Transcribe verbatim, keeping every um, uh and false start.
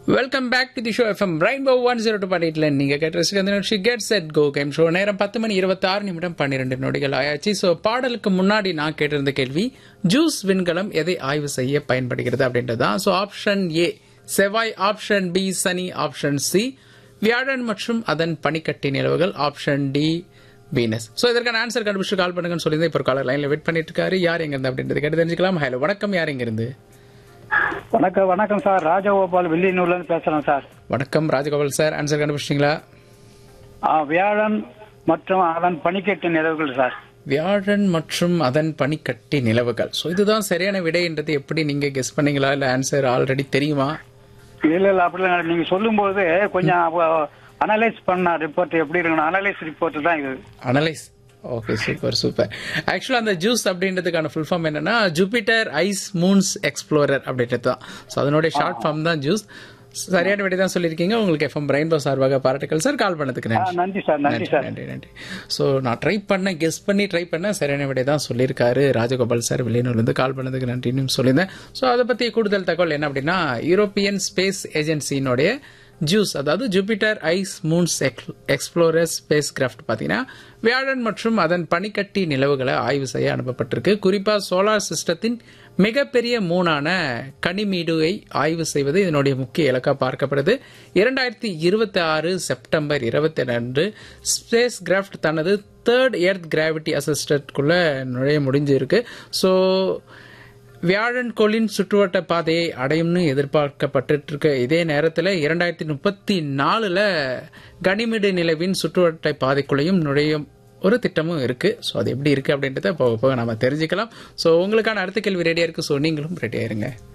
Welcome back to the show FM rainbow one zero two point எயிட்ல நீங்க கேட்டு get set go game show. நேரம் பத்து மணி இருபத்தி ஆறு நிமிடம் பன்னிரெண்டு நொடிகள் ஆயாச்சு. ஸோ பாடலுக்கு முன்னாடி நான் கேட்டிருந்த கேள்வி, ஜூஸ் விண்கலம் எதை ஆய்வு செய்ய பயன்படுகிறது அப்படின்றதான். ஸோ ஆப்ஷன் ஏ செவ்வாய், ஆப்ஷன் பி சனி, ஆப்ஷன் சி வியாழன் மற்றும் அதன் பனிக்கட்டி நிலவுகள், ஆப்ஷன் டி வீனஸ். ஸோ இதற்கான ஆன்சர் கண்டுபிடிச்சு கால் பண்ணுங்கன்னு சொல்லி இப்போ காலர் லைன்ல வெயிட் பண்ணிட்டு இருக்காரு. யார் எங்க இருந்து அப்படின்றது கேட்டு தெரிஞ்சுக்கலாம். ஹலோ வணக்கம், யார் எங்க இருந்து? வணக்கம் வணக்கம் சார், ராஜகோபால் வெள்ளியனூர்ல இருந்து பேசுறேன் சார். வணக்கம் ராஜகோபால் சார், ஆன்சர் கண்டுபிடிச்சிட்டீங்களா? வியாழன் மற்றும் அதன் பனிக்கட்டு நிலவுகள் சார். வியாழன் மற்றும் அதன் பனிக்கட்டி நிலவுகள். ஸோ இதுதான் சரியான விடைன்றது எப்படி நீங்க கெஸ் பண்ணீங்களா, இல்ல ஆன்சர் ஆல்ரெடி தெரியுமா? இல்ல இல்ல அப்படி இல்லை, நீங்க சொல்லும் போது கொஞ்சம் அனலைஸ் பண்ண ரிப்போர்ட் எப்படி இருக்கணும், அனலைஸ் ரிப்போர்ட் தான் இது. Analyse, okay, super super. ஆக்சுவலா அந்த ஜூஸ் அப்படின்றதுக்கான ஃபுல் ஃபார்ம் என்னன்னா ஜூபிட்டர் ஐஸ் மூன்ஸ் எக்ஸ்ப்ளோரர் அப்படின்றது தான். ஸோ அதனுடைய ஷார்ட் ஃபார்ம் தான் ஜூஸ். சரியான விடை தான் சொல்லியிருக்கீங்க. உங்களுக்கு எஃப்எம் ரெயின்போ சார்பாக பாராட்டுகள் சார். கால் பண்ணதுக்கு நன்றி. நன்றி சார், நன்றி சார், நன்றி நன்றி. ஸோ நான் ட்ரை பண்ண கெஸ் பண்ணி ட்ரை பண்ண சரியான விடை தான் சொல்லியிருக்காரு ராஜகோபால் சார். வெளியூர்லேருந்து கால் பண்ணதுக்கு நன்றின்னு சொல்லியிருந்தேன். ஸோ அதை பற்றி கூடுதல் தகவல் என்ன அப்படின்னா, யூரோப்பியன் ஸ்பேஸ் ஏஜென்சியினுடைய ஜூஸ், அதாவது Jupiter ice moons explorer space craft பார்த்தீங்கன்னா வியாழன் மற்றும் அதன் பனிக்கட்டி நிலவுகளை ஆய்வு செய்ய அனுப்பப்பட்டிருக்கு. குறிப்பாக சோலார் சிஸ்டத்தின் மிகப்பெரிய மூணான கனிமீடுவை ஆய்வு செய்வது இதனுடைய முக்கிய இலக்காக பார்க்கப்படுது. இரண்டாயிரத்தி இருபத்தி ஆறு செப்டம்பர் இருபத்தி ரெண்டு ஸ்பேஸ் கிராஃப்ட் தனது தேர்ட் எர்த் கிராவிட்டி அசிஸ்டன்ட்குள்ள நுழைய முடிஞ்சிருக்கு. ஸோ வியாழன் கோளின் சுற்றுவட்ட பாதையை அடையும்னு எதிர்பார்க்கப்பட்டு இருக்கு. இதே நேரத்தில் இரண்டாயிரத்தி முப்பத்தி நாலுல கனிமீடு நிலவின் சுற்றுவட்ட பாதைக்குள்ளையும் நுழையும் ஒரு திட்டமும் இருக்கு. ஸோ அது எப்படி இருக்கு அப்படின்றத போக போக நம்ம தெரிஞ்சுக்கலாம். ஸோ உங்களுக்கான அடுத்த கேள்வி ரெடியா இருக்கு. ஸோ நீங்களும் ரெடியா இருங்க.